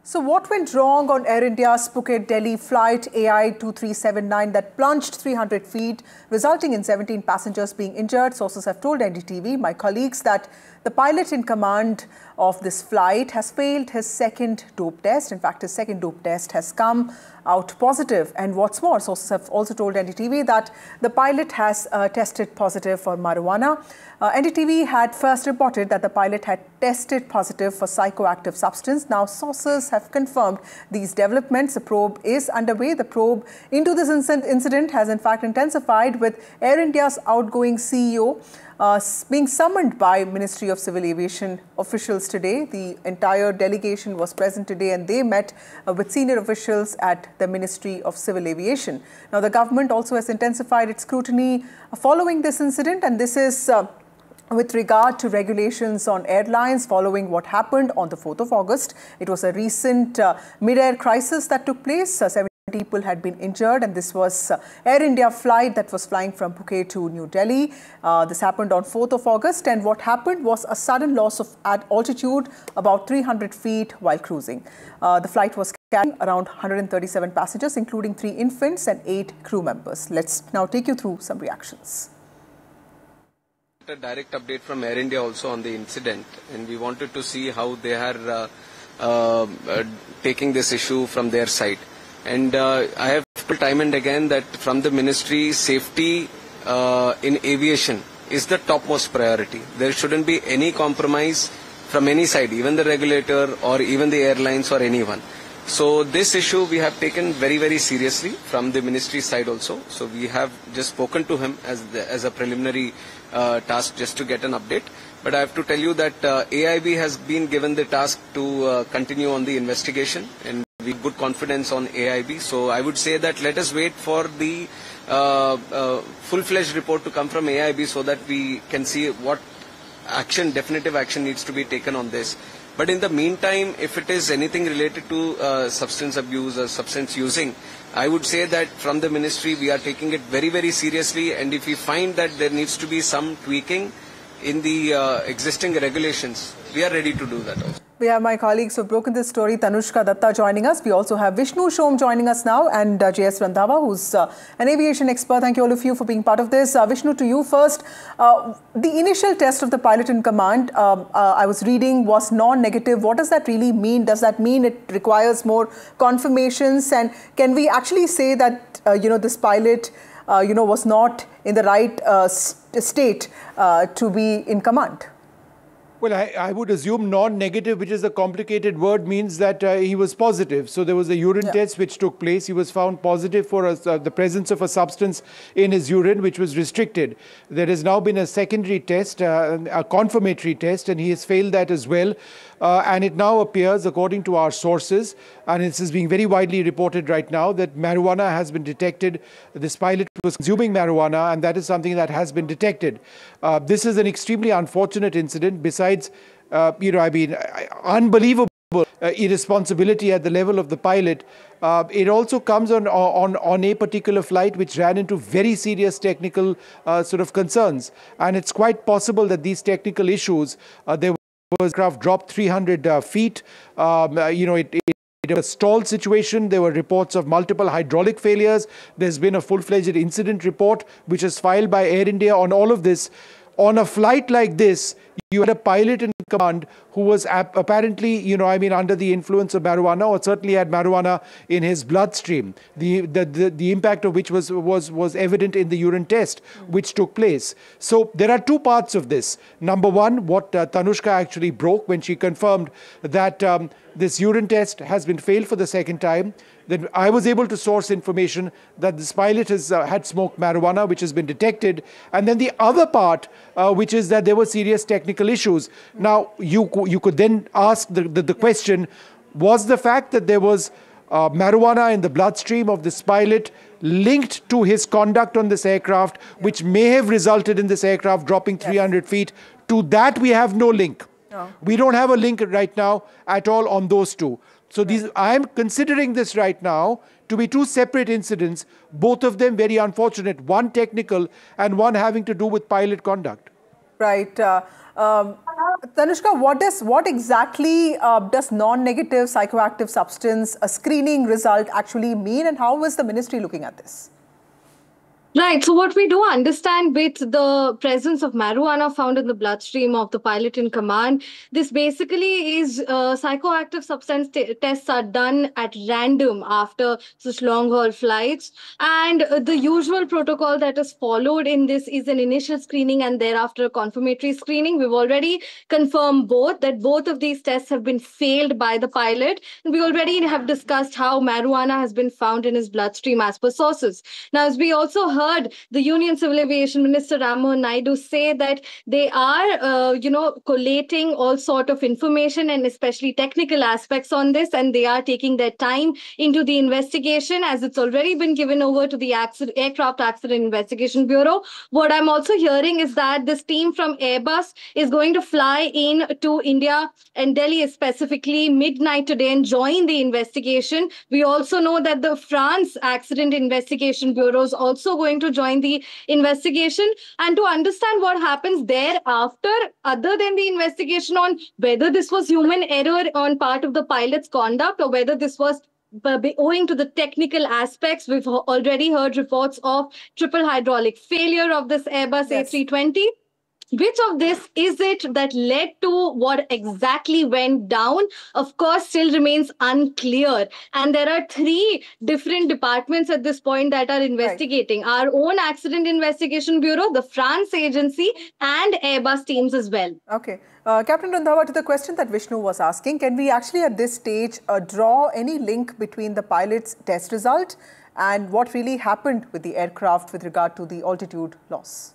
So what went wrong on Air India's Phuket-Delhi flight AI 2379 that plunged 300 feet, resulting in 17 passengers being injured? Sources have told NDTV, my colleagues, that the pilot in command of this flight has failed his second dope test. In fact, his second dope test has come out positive. And what's more, sources have also told NDTV that the pilot has tested positive for marijuana. NDTV had first reported that the pilot had tested positive for psychoactive substance. Now, sources have confirmed these developments. The probe is underway. The probe into this incident has in fact intensified, with Air India's outgoing CEO being summoned by Ministry of Civil Aviation officials today. The entire delegation was present today and they met with senior officials at the Ministry of Civil Aviation. Now, the government also has intensified its scrutiny following this incident, and this is with regard to regulations on airlines following what happened on the 4th of August. It was a recent mid-air crisis that took place. 70 people had been injured, and this was Air India flight that was flying from Phuket to New Delhi. This happened on 4th of August, and what happened was a sudden loss of altitude about 300 feet while cruising. The flight was carrying around 137 passengers, including 3 infants and 8 crew members. Let's now take you through some reactions. A direct update from Air India also on the incident, and we wanted to see how they are taking this issue from their side. And I have told time and again that from the ministry, safety in aviation is the topmost priority. There shouldn't be any compromise from any side, even the regulator or even the airlines or anyone. So this issue we have taken very, very seriously from the ministry side also. So we have just spoken to him as a preliminary task just to get an update. But I have to tell you that AIB has been given the task to continue on the investigation, and we have good confidence on AIB. So I would say that let us wait for the full-fledged report to come from AIB so that we can see what action, definitive action needs to be taken on this. But in the meantime, if it is anything related to substance abuse or substance using, I would say that from the ministry we are taking it very, very seriously, and if we find that there needs to be some tweaking in the existing regulations, we are ready to do that also. We have my colleagues who have broken this story, Tanushka Datta joining us. We also have Vishnu Shom joining us now, and JS Randhawa, who's an aviation expert. Thank you all of you for being part of this. Vishnu, to you first. The initial test of the pilot in command, I was reading, was non-negative. What does that really mean? Does that mean it requires more confirmations? And can we actually say that, this pilot, was not in the right state to be in command? Well, I would assume non-negative, which is a complicated word, means that he was positive. So there was a urine test which took place. He was found positive for the presence of a substance in his urine, which was restricted. There has now been a secondary test, a confirmatory test, and he has failed that as well. And it now appears, according to our sources, and this is being very widely reported right now, that marijuana has been detected. This pilot was consuming marijuana, and that is something that has been detected. This is an extremely unfortunate incident. Besides, unbelievable irresponsibility at the level of the pilot. It also comes on a particular flight which ran into very serious technical sort of concerns. And it's quite possible that these technical issues, there was aircraft dropped 300 feet. It was a stalled situation. There were reports of multiple hydraulic failures. There's been a full-fledged incident report which is filed by Air India on all of this. On a flight like this, you had a pilot in command who was apparently, under the influence of marijuana, or certainly had marijuana in his bloodstream. The impact of which was evident in the urine test which took place. So there are two parts of this. Number one, what Tanushka actually broke when she confirmed that this urine test has been failed for the second time. Then I was able to source information that this pilot has had smoked marijuana, which has been detected. And then the other part, which is that there were serious technical issues. Now, you could then ask the question, was the fact that there was marijuana in the bloodstream of this pilot linked to his conduct on this aircraft, which may have resulted in this aircraft dropping 300 feet? To that, we have no link. No. We don't have a link right now at all on those two. So I am considering this right now to be two separate incidents, both of them very unfortunate, one technical and one having to do with pilot conduct. Right. Tanushka, what exactly does non-negative psychoactive substance a screening result actually mean, and how is the ministry looking at this? Right. So what we do understand with the presence of marijuana found in the bloodstream of the pilot in command, this basically is psychoactive substance tests are done at random after such long haul flights. And the usual protocol that is followed in this is an initial screening and thereafter a confirmatory screening. We've already confirmed that both of these tests have been failed by the pilot. And we already have discussed how marijuana has been found in his bloodstream as per sources. Now, as we also heard the Union Civil Aviation Minister Ram Mohan Naidu say that they are, collating all sort of information and especially technical aspects on this, and they are taking their time into the investigation as it's already been given over to the Aircraft Accident Investigation Bureau. What I'm also hearing is that this team from Airbus is going to fly in to India and Delhi specifically midnight today and join the investigation. We also know that the France Accident Investigation Bureau is also going to join the investigation, and to understand what happens thereafter, other than the investigation on whether this was human error on part of the pilot's conduct or whether this was owing to the technical aspects. We've already heard reports of triple hydraulic failure of this Airbus A320. Which of this is it that led to what exactly went down? Of course, still remains unclear. And there are three different departments at this point that are investigating. Right. Our own Accident Investigation Bureau, the France agency, and Airbus teams as well. Okay. Captain Randhawa, to the question that Vishnu was asking, can we actually at this stage draw any link between the pilot's test result and what really happened with the aircraft with regard to the altitude loss?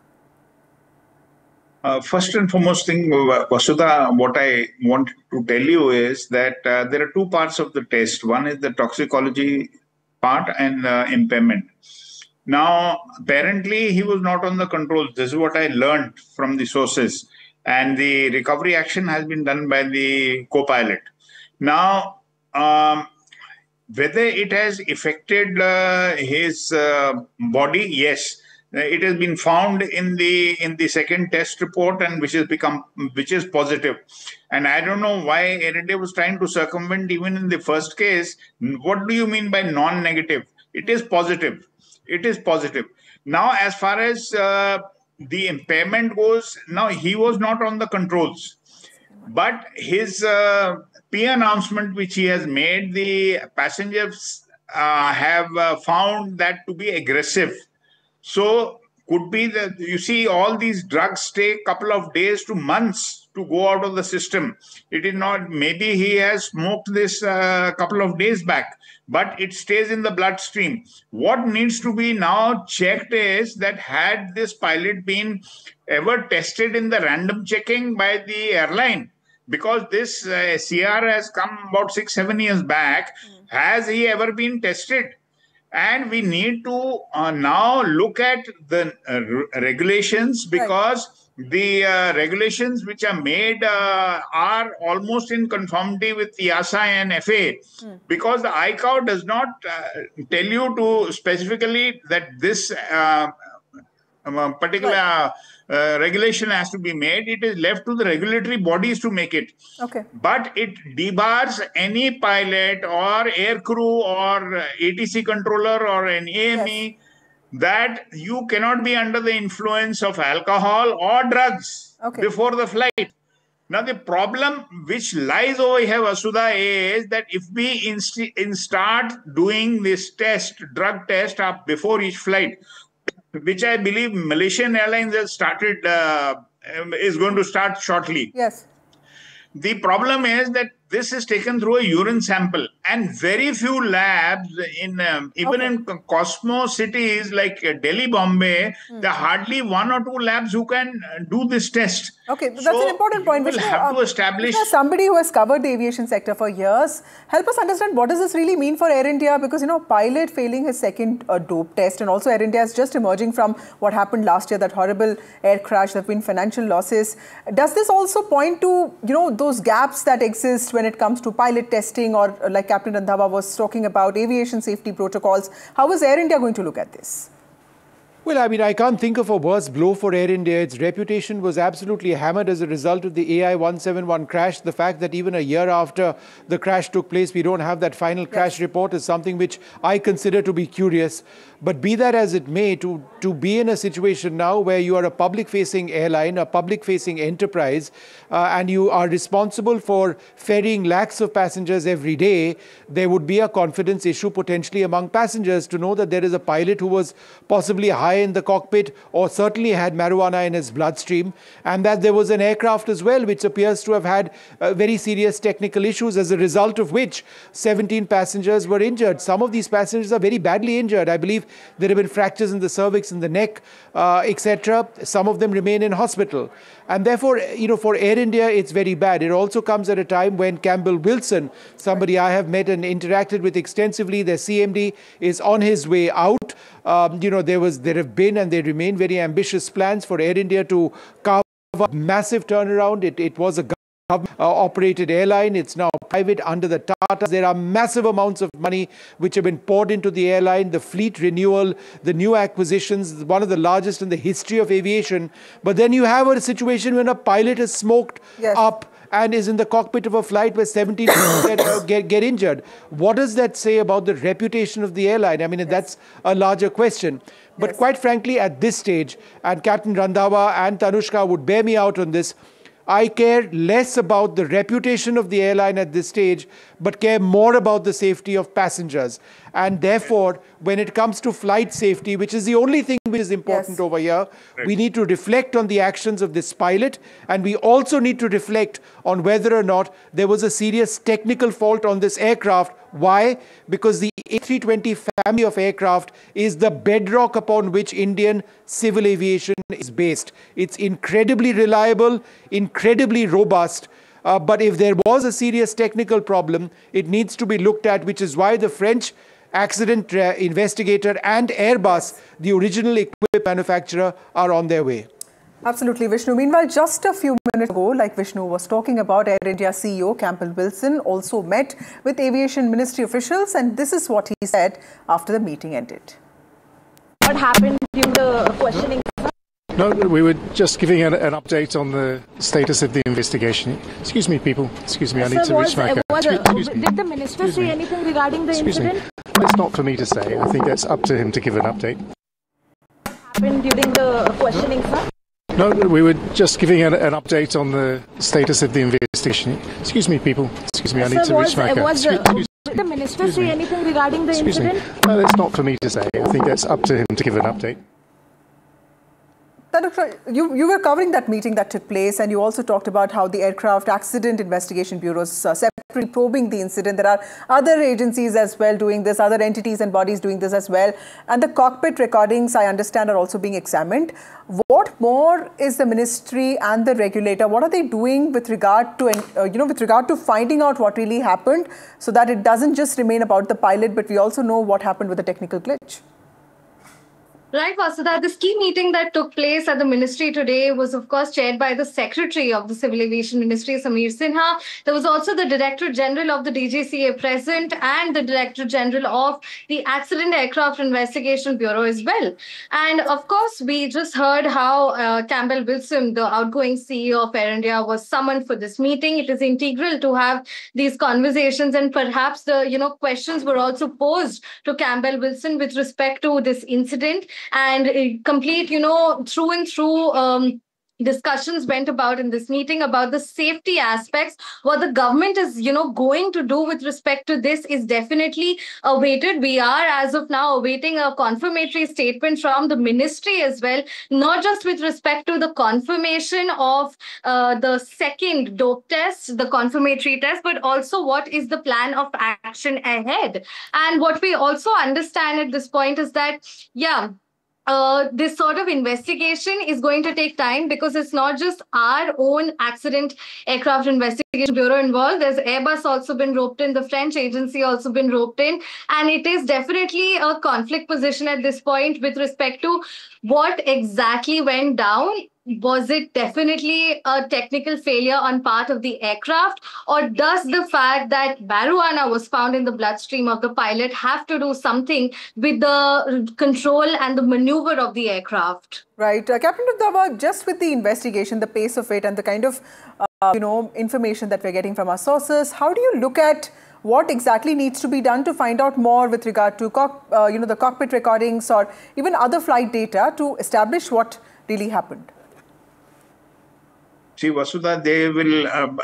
First and foremost thing, Vasudha, what I want to tell you is that there are two parts of the test. One is the toxicology part and impairment. Now, apparently, he was not on the controls. This is what I learned from the sources. And the recovery action has been done by the co-pilot. Now, whether it has affected his body, yes. It has been found in the second test report, and which is positive. And I don't know why Air India was trying to circumvent even in the first case. What do you mean by non-negative? It is positive. It is positive. Now, as far as the impairment goes, now he was not on the controls, but his P announcement which he has made, the passengers have found that to be aggressive. So could be that, you see, all these drugs take a couple of days to months to go out of the system. It is not, maybe he has smoked this a couple of days back, but it stays in the bloodstream. What needs to be now checked is that had this pilot been ever tested in the random checking by the airline, because this CR has come about 6-7 years back, has he ever been tested? And we need to now look at the regulations, because the regulations which are made are almost in conformity with EASA and FAA, because the ICAO does not tell you to specifically that this particular regulation has to be made. It is left to the regulatory bodies to make it. Okay. But it debars any pilot or air crew or ATC controller or an AME that you cannot be under the influence of alcohol or drugs before the flight. Now, the problem which lies over here, Vasudha, is that if we start doing this drug test before each flight, which I believe Malaysian Airlines has started, is going to start shortly. Yes. The problem is that this is taken through a urine sample, and very few labs in even in Cosmo cities like Delhi, Bombay, there are hardly 1 or 2 labs who can do this test. Okay, that's an important point. We will have to establish. Somebody who has covered the aviation sector for years, help us understand what does this really mean for Air India? Because, you know, pilot failing his second dope test, and also Air India is just emerging from what happened last year, that horrible air crash. There have been financial losses. Does this also point to, you know, those gaps that exist when it comes to pilot testing, or like Captain Randhawa was talking about, aviation safety protocols? How is Air India going to look at this? Well, I mean, I can't think of a worse blow for Air India. Its reputation was absolutely hammered as a result of the AI 171 crash. The fact that even a year after the crash took place, we don't have that final crash report is something which I consider to be curious. But be that as it may, to be in a situation now where you are a public-facing airline, a public-facing enterprise, and you are responsible for ferrying lakhs of passengers every day, there would be a confidence issue potentially among passengers to know that there is a pilot who was possibly high in the cockpit or certainly had marijuana in his bloodstream, and that there was an aircraft as well which appears to have had very serious technical issues, as a result of which 17 passengers were injured. Some of these passengers are very badly injured. I believe there have been fractures in the cervix, in the neck, etc. Some of them remain in hospital. And therefore, for Air India, it's very bad. It also comes at a time when Campbell Wilson, somebody I have met and interacted with extensively, their CMD, is on his way out. There have been and there remain very ambitious plans for Air India to carve a massive turnaround. It was a government-operated airline. It's now private under the Tatas. There are massive amounts of money which have been poured into the airline, the fleet renewal, the new acquisitions, one of the largest in the history of aviation. But then you have a situation when a pilot is smoked up and is in the cockpit of a flight where 17 people get injured. What does that say about the reputation of the airline? I mean, that's a larger question. But quite frankly, at this stage, and Captain Randhawa and Tanushka would bear me out on this, I care less about the reputation of the airline at this stage, but care more about the safety of passengers. And therefore, when it comes to flight safety, which is the only thing which is important over here, we need to reflect on the actions of this pilot, and we also need to reflect on whether or not there was a serious technical fault on this aircraft. Why? Because the A320 family of aircraft is the bedrock upon which Indian civil aviation is based. It's incredibly reliable, incredibly robust. But if there was a serious technical problem, it needs to be looked at, which is why the French accident investigator and Airbus, the original equipment manufacturer, are on their way. Absolutely, Vishnu. Meanwhile, just a few minutes ago, like Vishnu was talking about, Air India CEO Campbell Wilson also met with aviation ministry officials, and this is what he said after the meeting ended. What happened during the questioning? No, we were just giving an update on the status of the investigation. Excuse me, people. Excuse me, I need to reach my car. Did the minister say anything regarding the incident? It's not for me to say. I think that's up to him to give an update. What happened during the questioning, sir? No, we were just giving an update on the status of the investigation. Excuse me, people. Excuse me, I need to reach my car. Did the minister say anything regarding the incident? No, that's not for me to say. I think that's up to him to give an update. You were covering that meeting that took place, and you also talked about how the Aircraft Accident Investigation Bureau is separately probing the incident. There are other agencies as well doing this, other entities and bodies doing this as well. And the cockpit recordings, I understand, are also being examined. What more is the ministry and the regulator, what are they doing with regard to finding out what really happened, so that it doesn't just remain about the pilot, but we also know what happened with the technical glitch? Right, Vasudha. This key meeting that took place at the ministry today was, of course, chaired by the Secretary of the Civil Aviation Ministry, Sameer Sinha. There was also the Director General of the DGCA present and the Director General of the Accident Aircraft Investigation Bureau as well. And, of course, we just heard how Campbell Wilson, the outgoing CEO of Air India, was summoned for this meeting. It is integral to have these conversations, and perhaps the questions were also posed to Campbell Wilson with respect to this incident. And complete, through and through discussions went about in this meeting about the safety aspects. What the government is, going to do with respect to this is definitely awaited. We are, as of now, awaiting a confirmatory statement from the ministry as well, not just with respect to the confirmation of the second dope test, the confirmatory test, but also what is the plan of action ahead. And what we also understand at this point is that, this sort of investigation is going to take time, because it's not just our own Accident Aircraft Investigation Bureau involved. There's Airbus also been roped in, the French agency also been roped in, and it is definitely a conflict position at this point with respect to what exactly went down. was it definitely a technical failure on part of the aircraft, or does the fact that marijuana was found in the bloodstream of the pilot have to do something with the control and the maneuver of the aircraft? Right. Captain Randhawa, just with the investigation, the pace of it and the kind of information that we're getting from our sources, how do you look at what exactly needs to be done to find out more with regard to the cockpit recordings or even other flight data to establish what really happened? See, Vasudha, they will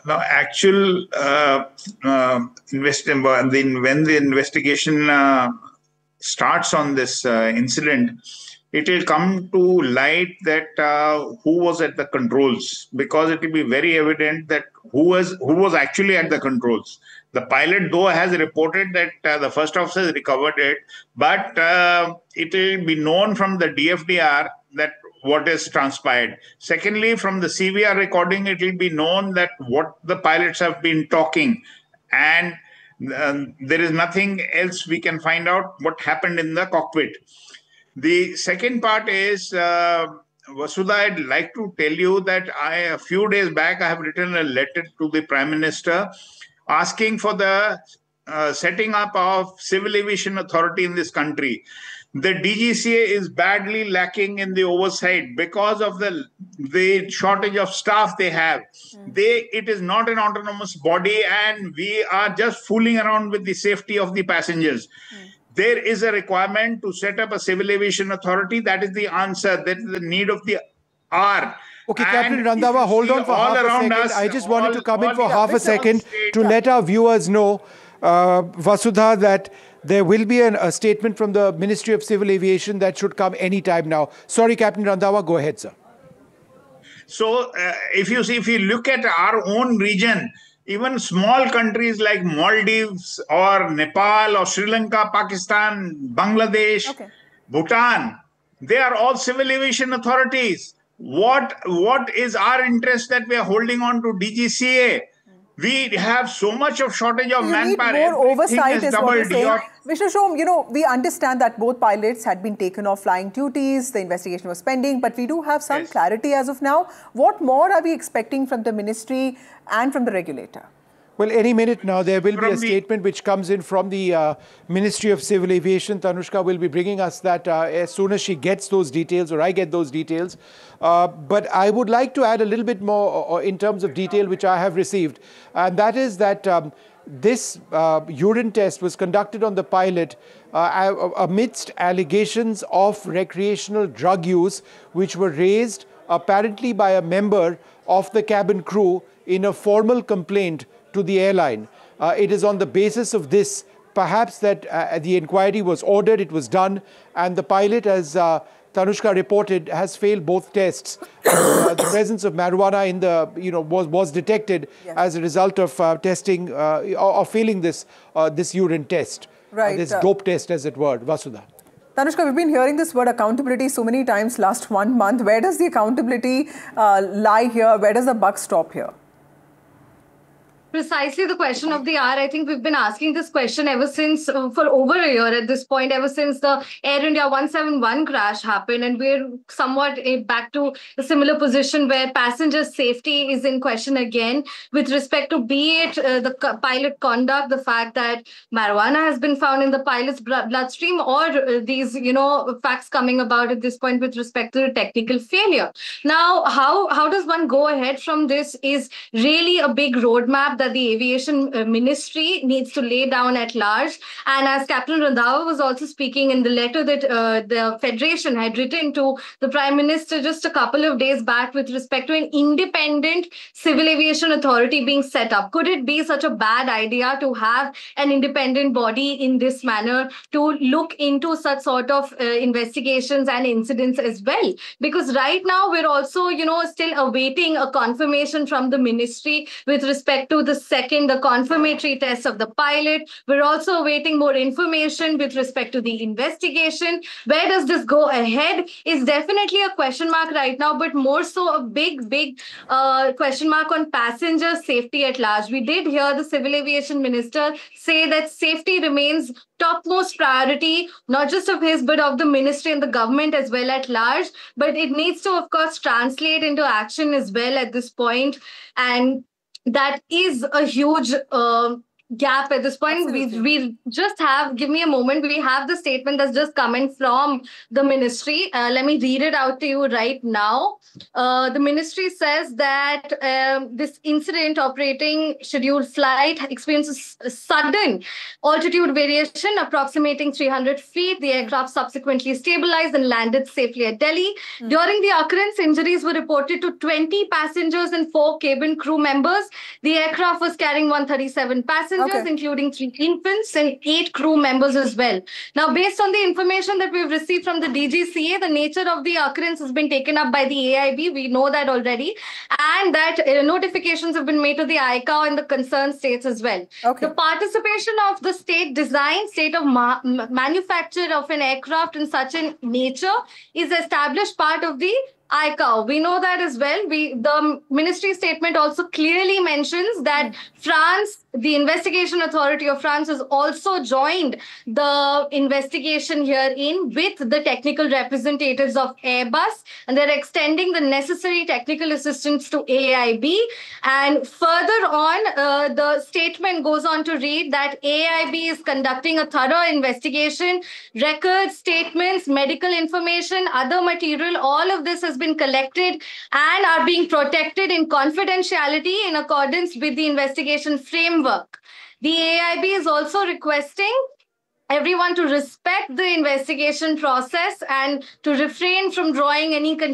when the investigation starts on this incident, it will come to light that who was at the controls, because it will be very evident that who was actually at the controls. The pilot, though, has reported that the first officer recovered it, but it will be known from the DFDR that what is transpired. Secondly, from the CVR recording, it will be known that what the pilots have been talking, and there is nothing else we can find out what happened in the cockpit. The second part is, Vasudha, I'd like to tell you that a few days back, I have written a letter to the Prime Minister asking for the setting up of Civil Aviation Authority in this country. The DGCA is badly lacking in the oversight because of the shortage of staff they have. It is not an autonomous body, and we are just fooling around with the safety of the passengers. There is a requirement to set up a Civil Aviation Authority. That is the answer. That is the need of the hour. Okay, Captain Randhawa, hold on for half a second. I just wanted to come in for half a second to let our viewers know, Vasudha, that there will be a statement from the Ministry of Civil Aviation that should come any time now. Sorry, Captain Randhawa, go ahead, sir. So, if you look at our own region, even small countries like Maldives or Nepal or Sri Lanka, Pakistan, Bangladesh, Bhutan, they are all civil aviation authorities. What is our interest that we are holding on to DGCA? We have so much of shortage of manpower. Need more oversight is what you're saying. Mr. Shom, we understand that both pilots had been taken off flying duties. The investigation was pending, but we do have some clarity as of now. What more are we expecting from the ministry and from the regulator? Well, any minute now, there will be a statement which comes in from the Ministry of Civil Aviation. Tanushka will be bringing us that as soon as she gets those details, or I get those details. But I would like to add a little bit more in terms of detail which I have received. And that is that this urine test was conducted on the pilot amidst allegations of recreational drug use, which were raised apparently by a member of the cabin crew in a formal complaint to the airline. It is on the basis of this, perhaps, that the inquiry was ordered, it was done, and the pilot, as Tanushka reported, has failed both tests. The presence of marijuana in the, was detected as a result of testing or failing this urine test, this dope test, as it were. Vasudha. Tanushka, we've been hearing this word accountability so many times last 1 month. Where does the accountability lie here? Where does the buck stop here? Precisely the question of the hour. I think we've been asking this question ever since, for over a year at this point, ever since the Air India 171 crash happened. And we're somewhat back to a similar position where passenger safety is in question again with respect to, be it the pilot conduct, the fact that marijuana has been found in the pilot's bloodstream, or these, facts coming about at this point with respect to the technical failure. Now, how does one go ahead from this is really a big roadmap that the aviation ministry needs to lay down at large. And as Captain Randhawa was also speaking in the letter that the Federation had written to the Prime Minister just a couple of days back with respect to an independent civil aviation authority being set up. Could it be such a bad idea to have an independent body in this manner to look into such sort of investigations and incidents as well? Because right now we're also, still awaiting a confirmation from the ministry with respect to the second, the confirmatory test of the pilot. We're also awaiting more information with respect to the investigation. Where does this go ahead is definitely a question mark right now, but more so a big question mark on passenger safety at large. We did hear the Civil Aviation Minister say that safety remains topmost priority, not just of his, but of the ministry and the government as well at large. But it needs to, of course, translate into action as well at this point. And that is a huge gap at this point. We just have, give me a moment, we have the statement that's just coming from the ministry. Let me read it out to you right now. The ministry says that this incident operating scheduled flight experiences a sudden altitude variation approximating 300 feet. The aircraft subsequently stabilized and landed safely at Delhi. During the occurrence, injuries were reported to 20 passengers and 4 cabin crew members. The aircraft was carrying 137 passengers, including 3 infants and 8 crew members as well. Now, based on the information that we've received from the DGCA, the nature of the occurrence has been taken up by the AIB. We know that already. And that notifications have been made to the ICAO and the concerned states as well. The participation of the state design, state of manufacture of an aircraft in such a nature is established part of the ICAO. We know that as well. The ministry statement also clearly mentions that France, the investigation authority of France, has also joined the investigation herein with the technical representatives of Airbus, and they're extending the necessary technical assistance to AIB. And further on, the statement goes on to read that AIB is conducting a thorough investigation. Records, statements, medical information, other material, all of this has been collected and are being protected in confidentiality in accordance with the investigation framework. The AIB is also requesting everyone to respect the investigation process and to refrain from drawing any